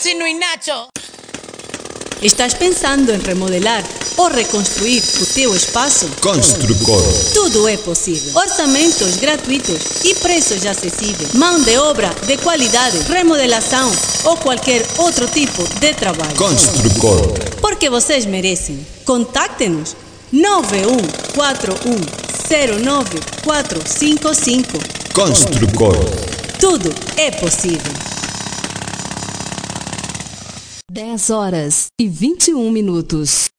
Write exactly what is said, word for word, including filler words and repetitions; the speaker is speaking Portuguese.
Chino y Nacho. Estás pensando em remodelar ou reconstruir o teu espaço? Construcor. Tudo é possível. Orçamentos gratuitos e preços acessíveis. Mão de obra de qualidade, remodelação ou qualquer outro tipo de trabalho. Construcor. Porque vocês merecem. Contacte-nos nove um quatro um zero nove quatro cinco cinco. Construcor. Tudo é possível. dez horas e vinte e um minutos.